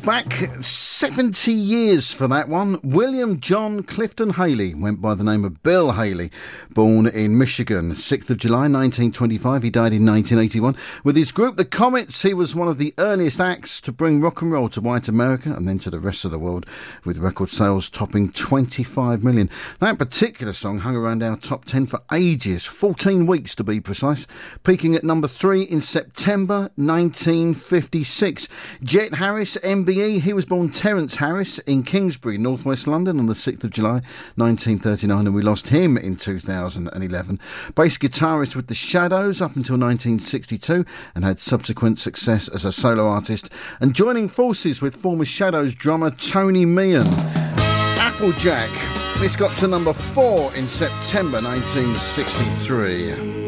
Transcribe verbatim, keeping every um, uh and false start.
back seventy years for that one. William John Clifton Haley went by the name of Bill Haley, born in Michigan, sixth of July nineteen twenty-five. He died in nineteen eighty-one. With his group, the Comets, he was one of the earliest acts to bring rock and roll to white America and then to the rest of the world, with record sales topping twenty-five million. That particular song hung around our top ten for ages, fourteen weeks to be precise, peaking at number three in September nineteen fifty-six. Jet Harris, M B E, he was born Terence Harris in Kingsbury, northwest London, on the sixth of July nineteen thirty-nine, and we lost him in two thousand eleven. Bass guitarist with the Shadows up until nineteen sixty-two, and had subsequent success as a solo artist, and joining forces with former Shadows drummer Tony Meehan. Applejack, this got to number four in September nineteen sixty-three.